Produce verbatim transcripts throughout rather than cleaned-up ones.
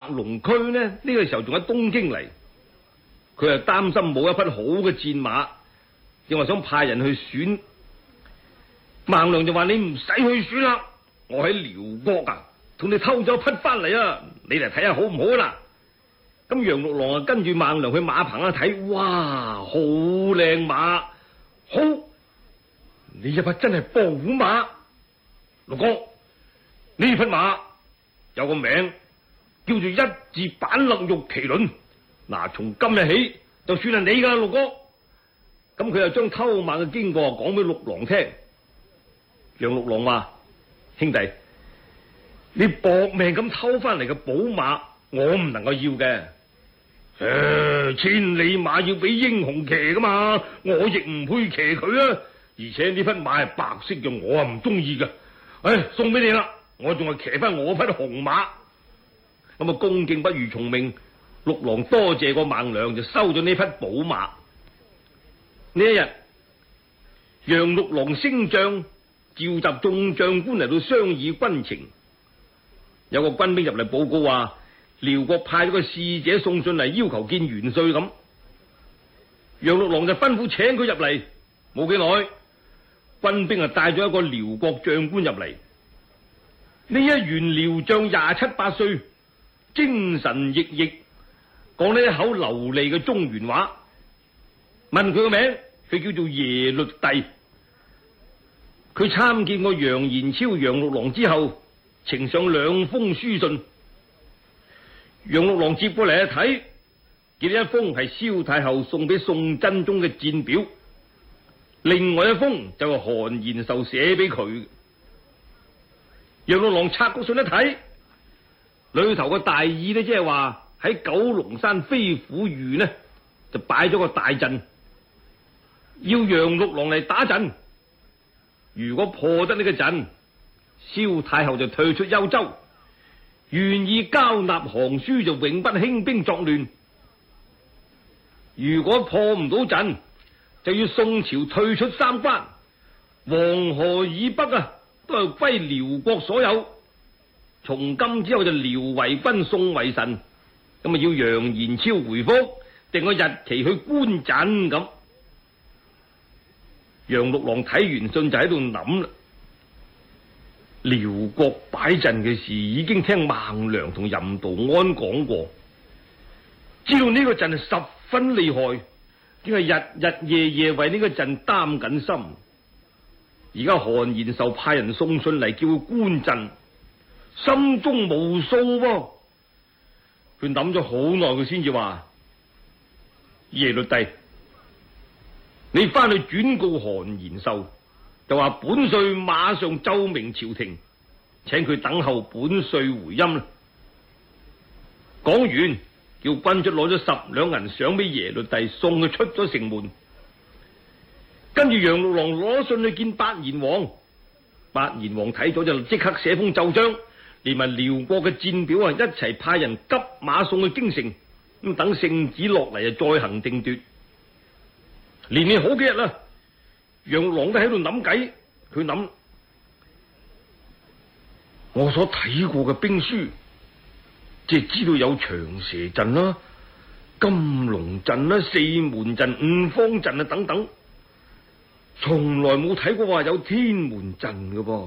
龍區呢，呢、呢個時候仲喺東京嚟，佢又擔心冇一匹好嘅戰馬，正話想派人去選。孟良就話：你唔使去選啦，我喺遼國啊，同你偷咗匹翻嚟啊，你嚟睇下好唔好啦？咁楊六郎啊跟住孟良去馬棚一睇，哇，好靚馬，好，呢一匹真係臥虎馬。六哥，呢匹馬有個名叫做一字板勒玉麒麟，嗱，從今日起就算係你噶啦，六哥。咁佢又將偷馬嘅經過講俾六郎聽。楊六郎話：兄弟，你搏命咁偷翻嚟嘅寶馬，我唔能夠要嘅。誒、呃，千里馬要俾英雄騎噶嘛，我亦唔配騎佢啊！而且呢匹馬係白色嘅，我啊唔中意噶。唉，送俾你啦，我仲係騎翻我匹紅馬。咁啊，恭敬不如從命。六郎多謝過孟良，就收咗呢匹寶馬。呢一日，楊六郎升帳，召集眾將官嚟到商議軍情。有個軍兵入嚟報告話，遼國派咗個使者送信嚟，要求見元帥咁。楊六郎就吩咐請佢入嚟。冇幾耐，軍兵啊帶咗一個遼國將官入嚟。呢一員遼將廿七八歲，精神奕奕，講呢一口流利嘅中原話。問佢個名，佢叫做耶律弟。佢參見過楊延超、楊六郎之後，呈上兩封書信。楊六郎接過嚟一睇，見一封係蕭太后送俾宋真宗嘅戰表，另外一封就係韓延壽寫俾佢。楊六郎拆個信一睇，裏頭個大意呢，即係話喺九龍山飛虎嶼呢就擺咗個大陣，要楊六郎嚟打陣。如果破得呢個陣，蕭太后就退出幽州，願意交納降書，就永不興兵作亂。如果破唔到陣，就要宋朝退出三關，黃河以北啊都係歸遼國所有。從今之後就遼為君，宋為臣。咁啊要楊延超回覆，定個日期去觀陣咁。楊六郎睇完信就喺度諗啦。遼國擺陣嘅事已經聽孟良同任道安講過，知道呢個陣係十分厲害，正係日日夜夜為呢個陣擔緊心。而家韓延壽派人送信嚟叫佢觀陣，心中無數喎。佢諗咗好耐，佢先至話：耶律弟，你翻去轉告韓延壽，就話本帥馬上奏明朝廷，請佢等候本帥回音啦。講完，叫軍卒攞咗十兩銀賞俾耶律弟，送佢出咗城門。跟住楊六郎攞信去見八賢王，八賢王睇咗就即刻寫封奏章，連埋遼國嘅戰表啊，一齊派人急馬送去京城，咁等聖旨落嚟啊，再行定奪。連連好幾日啦，楊六郎都喺度諗計。佢諗，我所睇過嘅兵書，即係知道有長蛇陣啦、金龍陣啦、四門陣、五方陣啊等等，從來冇睇過話有天門陣嘅噃。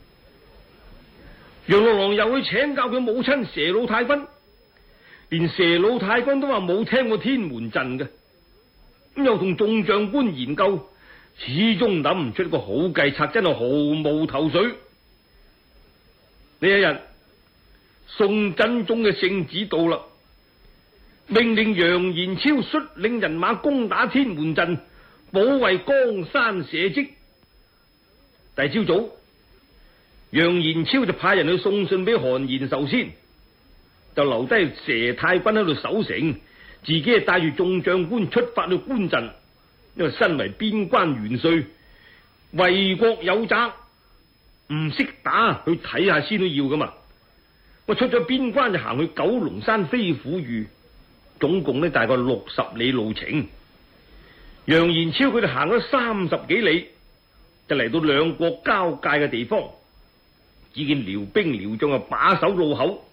楊六郎又去請教佢母親佘老太君，連佘老太君都話冇聽過天門陣嘅。咁又同眾將官研究，始終諗唔出一個好計策，真係毫無頭緒。呢一日，宋真宗嘅聖旨到啦，命令楊延超率領人馬攻打天門陣，保衛江山社稷。第二朝早，楊延超就派人去送信俾韓延壽先，就留低佘太君喺度守城，自己係帶住眾將官出發去觀陣。因為身為邊關元帥，為國有責，唔識打去睇下先都要噶嘛。我出咗邊關就行去九龍山飛虎嶼，總共呢大概六十里路程。楊延超佢哋行咗三十幾里，就嚟到兩國交界嘅地方，只見遼兵遼將啊把守路口，